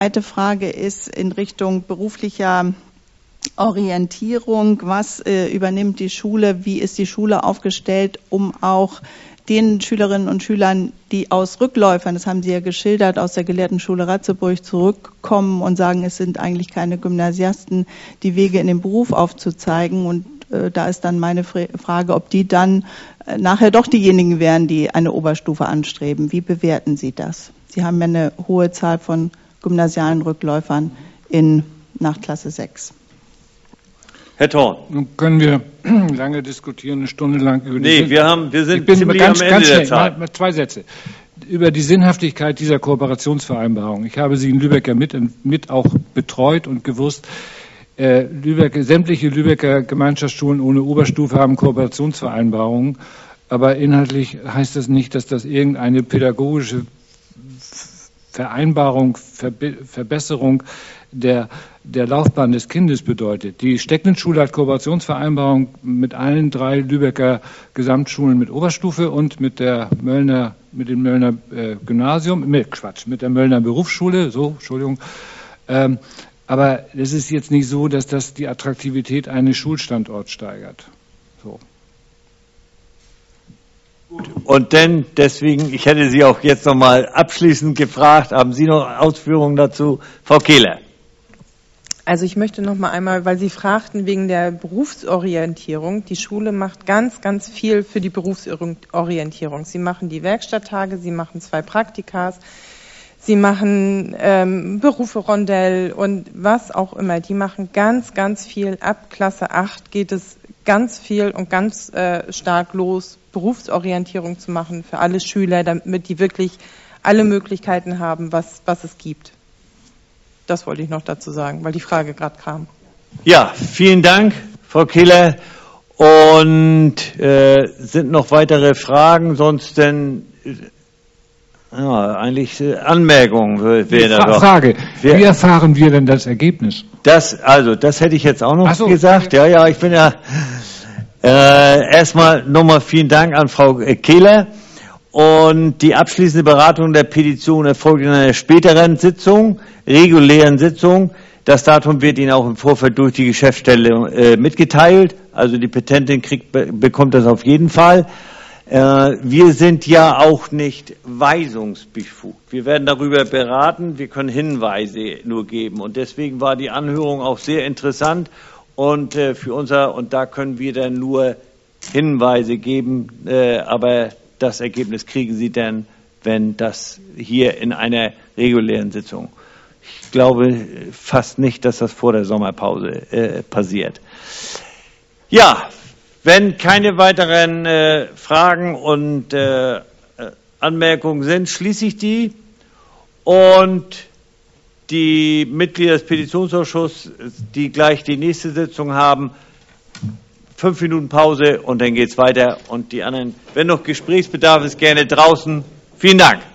Zweite Frage ist in Richtung beruflicher Orientierung. Was übernimmt die Schule? Wie ist die Schule aufgestellt, um auch den Schülerinnen und Schülern, die aus Rückläufern, das haben Sie ja geschildert, aus der Gelehrtenschule Ratzeburg zurückkommen und sagen, es sind eigentlich keine Gymnasiasten, die Wege in den Beruf aufzuzeigen. Und da ist dann meine Frage, ob die dann nachher doch diejenigen wären, die eine Oberstufe anstreben. Wie bewerten Sie das? Sie haben ja eine hohe Zahl von gymnasialen Rückläufern nach Klasse 6. Herr Thorn. Nun können wir lange diskutieren, eine Stunde lang über die... Nee, wir sind ziemlich am Ende der Zeit. Zwei Sätze. Über die Sinnhaftigkeit dieser Kooperationsvereinbarung. Ich habe sie in Lübeck ja mit auch betreut und gewusst, sämtliche Lübecker Gemeinschaftsschulen ohne Oberstufe haben Kooperationsvereinbarungen, aber inhaltlich heißt das nicht, dass das irgendeine pädagogische Vereinbarung, Verbesserung der Laufbahn des Kindes bedeutet. Die Stecklenschule hat Kooperationsvereinbarung mit allen 3 Lübecker Gesamtschulen mit Oberstufe und mit dem Möllner Gymnasium, mit der Möllner Berufsschule, Entschuldigung. Aber es ist jetzt nicht so, dass das die Attraktivität eines Schulstandorts steigert. So. Und denn deswegen, ich hätte Sie auch jetzt noch mal abschließend gefragt, haben Sie noch Ausführungen dazu? Frau Kehler. Also ich möchte noch mal einmal, weil Sie fragten wegen der Berufsorientierung, die Schule macht ganz, ganz viel für die Berufsorientierung. Sie machen die Werkstatttage, Sie machen 2 Praktikas, Sie machen Berufe-Rondell und was auch immer. Die machen ganz, ganz viel. Ab Klasse 8 geht es ganz viel und ganz stark los, Berufsorientierung zu machen für alle Schüler, damit die wirklich alle Möglichkeiten haben, was es gibt. Das wollte ich noch dazu sagen, weil die Frage gerade kam. Ja, vielen Dank, Frau Kehler. Und sind noch weitere Fragen? Sonst denn eigentlich Anmerkungen wäre da doch. Frage, wie erfahren wir denn das Ergebnis? Das hätte ich jetzt auch noch gesagt. Ja, ich bin ja erstmal nochmal vielen Dank an Frau Kehler. Und die abschließende Beratung der Petition erfolgt in einer späteren Sitzung, regulären Sitzung. Das Datum wird Ihnen auch im Vorfeld durch die Geschäftsstelle mitgeteilt. Also die Petentin bekommt das auf jeden Fall. Wir sind ja auch nicht weisungsbefugt. Wir werden darüber beraten, wir können Hinweise nur geben. Und deswegen war die Anhörung auch sehr interessant. Und und da können wir dann nur Hinweise geben, aber das Ergebnis kriegen Sie dann, wenn das hier in einer regulären Sitzung. Ich glaube fast nicht, dass das vor der Sommerpause passiert. Ja, wenn keine weiteren Fragen und Anmerkungen sind, schließe ich die. Und die Mitglieder des Petitionsausschusses, die gleich die nächste Sitzung haben, 5 Minuten Pause und dann geht's weiter. Und die anderen, wenn noch Gesprächsbedarf ist, gerne draußen. Vielen Dank.